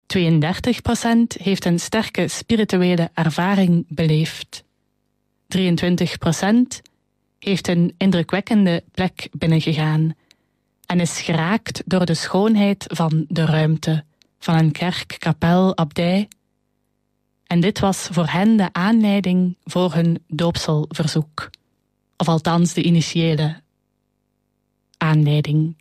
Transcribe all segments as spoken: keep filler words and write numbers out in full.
tweeëndertig procent heeft een sterke spirituele ervaring beleefd. drieëntwintig procent heeft een indrukwekkende plek binnengegaan en is geraakt door de schoonheid van de ruimte, van een kerk, kapel, abdij. En dit was voor hen de aanleiding voor hun doopselverzoek. Of althans de initiële aanleiding.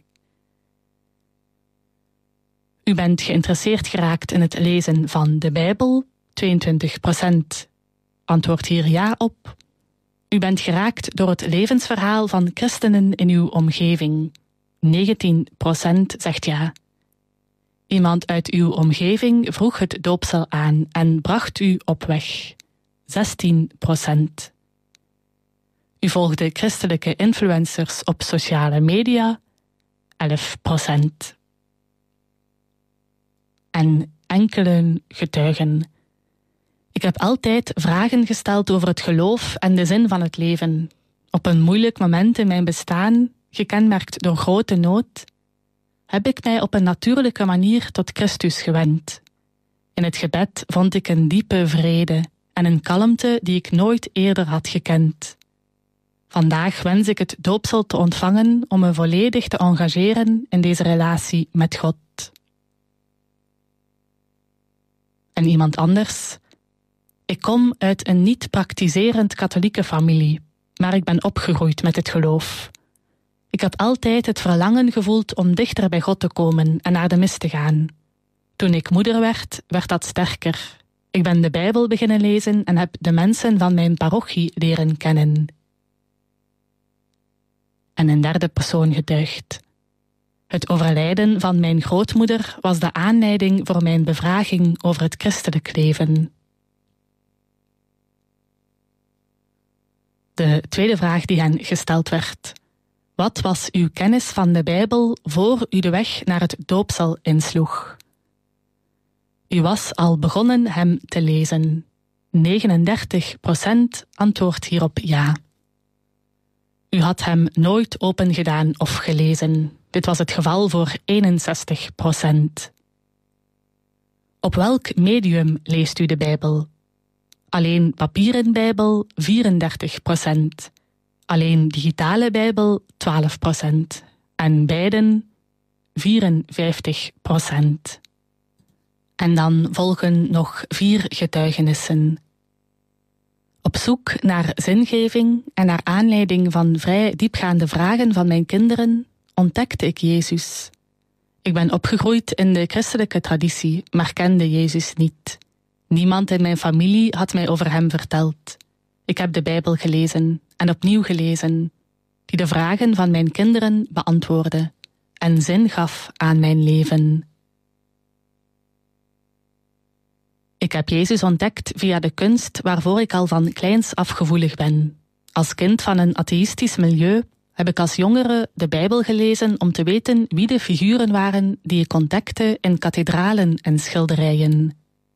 U bent geïnteresseerd geraakt in het lezen van de Bijbel. tweeëntwintig procent antwoordt hier ja op. U bent geraakt door het levensverhaal van christenen in uw omgeving. negentien procent zegt ja. Iemand uit uw omgeving vroeg het doopsel aan en bracht u op weg. zestien procent. U volgde christelijke influencers op sociale media. elf procent. En enkele getuigen. Ik heb altijd vragen gesteld over het geloof en de zin van het leven. Op een moeilijk moment in mijn bestaan, gekenmerkt door grote nood, heb ik mij op een natuurlijke manier tot Christus gewend. In het gebed vond ik een diepe vrede en een kalmte die ik nooit eerder had gekend. Vandaag wens ik het doopsel te ontvangen om me volledig te engageren in deze relatie met God. En iemand anders? Ik kom uit een niet praktiserend katholieke familie, maar ik ben opgegroeid met het geloof. Ik heb altijd het verlangen gevoeld om dichter bij God te komen en naar de mis te gaan. Toen ik moeder werd, werd dat sterker. Ik ben de Bijbel beginnen lezen en heb de mensen van mijn parochie leren kennen. En een derde persoon getuigt. Het overlijden van mijn grootmoeder was de aanleiding voor mijn bevraging over het christelijk leven. De tweede vraag die hen gesteld werd. Wat was uw kennis van de Bijbel voor u de weg naar het doopsel insloeg? U was al begonnen hem te lezen. negenendertig procent antwoordt hierop ja. U had hem nooit opengedaan of gelezen. Dit was het geval voor eenenzestig procent. Op welk medium leest u de Bijbel? Alleen papieren Bijbel, vierendertig procent. Alleen digitale Bijbel, twaalf procent. En beiden, vierenvijftig procent. En dan volgen nog vier getuigenissen. Op zoek naar zingeving en naar aanleiding van vrij diepgaande vragen van mijn kinderen ontdekte ik Jezus. Ik ben opgegroeid in de christelijke traditie, maar kende Jezus niet. Niemand in mijn familie had mij over hem verteld. Ik heb de Bijbel gelezen en opnieuw gelezen, die de vragen van mijn kinderen beantwoordde en zin gaf aan mijn leven. Ik heb Jezus ontdekt via de kunst waarvoor ik al van kleins af gevoelig ben. Als kind van een atheïstisch milieu heb ik als jongere de Bijbel gelezen om te weten wie de figuren waren die ik ontdekte in kathedralen en schilderijen.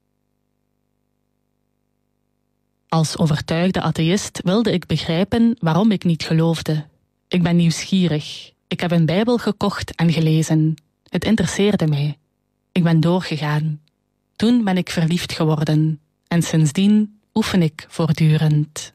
Als overtuigde atheïst wilde ik begrijpen waarom ik niet geloofde. Ik ben nieuwsgierig. Ik heb een Bijbel gekocht en gelezen. Het interesseerde mij. Ik ben doorgegaan. Toen ben ik verliefd geworden. En sindsdien oefen ik voortdurend.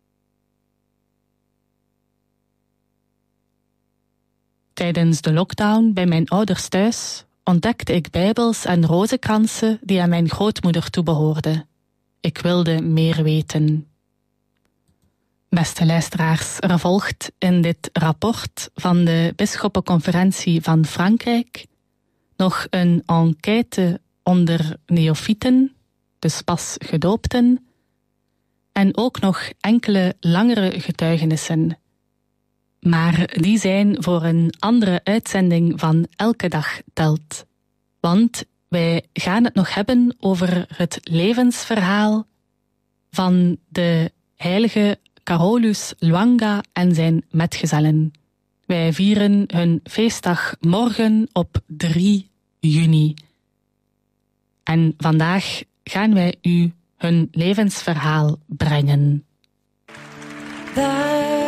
Tijdens de lockdown bij mijn ouders thuis ontdekte ik Bijbels en rozenkransen die aan mijn grootmoeder toebehoorden. Ik wilde meer weten. Beste luisteraars, er volgt in dit rapport van de Bisschoppenconferentie van Frankrijk nog een enquête onder neofieten, dus pas gedoopten, en ook nog enkele langere getuigenissen. Maar die zijn voor een andere uitzending van Elke Dag Telt. Want wij gaan het nog hebben over het levensverhaal van de heilige Carolus Lwanga en zijn metgezellen. Wij vieren hun feestdag morgen op drie juni. En vandaag gaan wij u hun levensverhaal brengen. Daar